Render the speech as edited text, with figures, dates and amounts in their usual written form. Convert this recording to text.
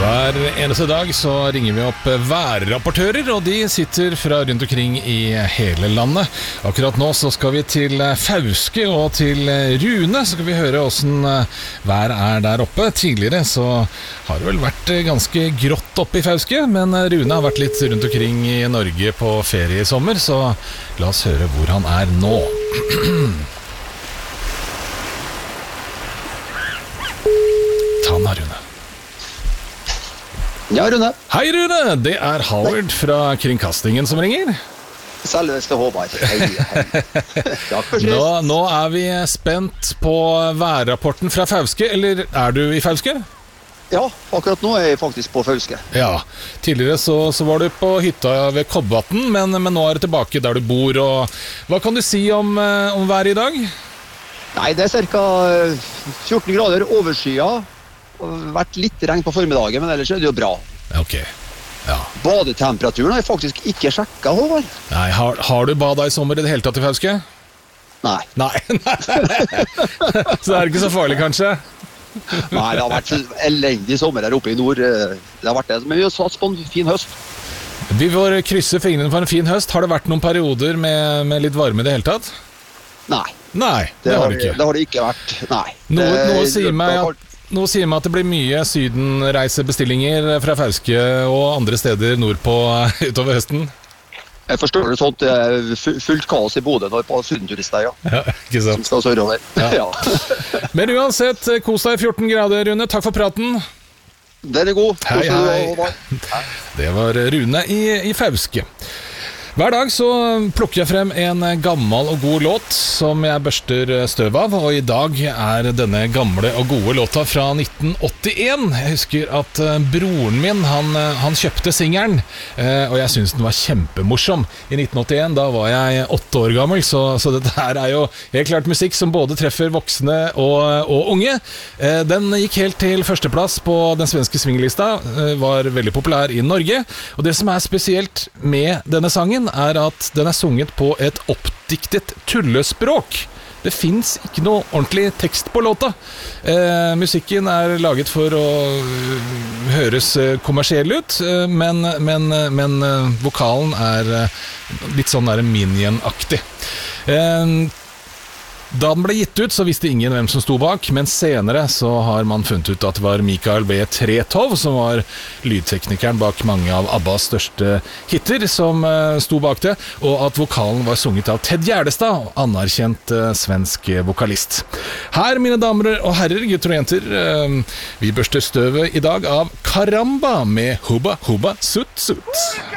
Hver eneste dag så ringer vi opp værrapportører, og de sitter fra rundt omkring i hele landet. Akkurat nå så skal vi til Fauske og til Rune, så skal vi høre hvordan været der oppe. Tidligere så har det vel vært ganske grått oppe i Fauske, men Rune har vært litt rundt omkring i Norge på ferie i sommer, så la oss høre hvor han nå. Ta den, Rune. Ja, Rune. Hei, Rune! Det Howard fra Kringkastingen som ringer. Selveste Håvard. Hei. Takk for sist. Nå vi spent på værrapporten fra Fauske, eller du i Fauske? Ja, akkurat nå jeg faktisk på Fauske. Ja, tidligere så var du på hytta ved Kobbvatn, men nå du tilbake der du bor. Og hva kan du si om været i dag? Nei, det ca. 14 grader overskyet. Vært litt regn på formiddagen, men ellers det jo bra. Ok, ja. Badetemperaturen har jeg faktisk ikke sjekket, Håvard. Nei, har du badet i sommer i det hele tatt i Fauske? Nei. Så det ikke så farlig, kanskje? Nei, det har vært elendig sommer her oppe i nord. Det har vært det, men vi har satt på en fin høst. Vi får krysse fingrene for en fin høst. Har det vært noen perioder med litt varme i det hele tatt? Nei. Nei, det har det ikke. Det har det ikke vært, nei. Nå sier meg at det blir mye sydenreisebestillinger fra Fauske og andre steder nordpå utover høsten. Jeg forstår det sånt, det fullt kaos i Bodø når på sydenturister, ja. Ja, ikke sant. Som skal sørover. Ja. Men uansett, kos deg i 14 grader, Rune. Takk for praten. Den god. Hei. Det var Rune i Fauske. Hver dag så plukker jeg frem en gammel og god låt som jeg børster støv av, og i dag denne gamle og gode låta fra 1981. Jeg husker at broren min, han kjøpte singelen, og jeg synes den var kjempemorsom. I 1981, da var jeg 8 år gammel, så dette her jo helt klart musikk som både treffer voksne og unge. Den gikk helt til førsteplass på den svenske swinglista, var veldig populær i Norge, og det som spesielt med denne sangen, at den sunget på et oppdiktet tullespråk. Det finnes ikke noe ordentlig tekst på låta. Musikken laget for å høres kommersiell ut, men vokalen litt sånn Minion-aktig. Da den ble gitt ut så visste ingen hvem som sto bak, men senere så har man funnet ut at det var Mikael B. Tretov som var lydteknikeren bak mange av ABBAs største hitter som sto bak det, og at vokalen var sunget av Ted Gärdestad, anerkjent svensk vokalist. Her, mine damer og herrer, gutter og jenter, vi børster støvet i dag av Karamba med Hubba Hubba Sutt Sutt.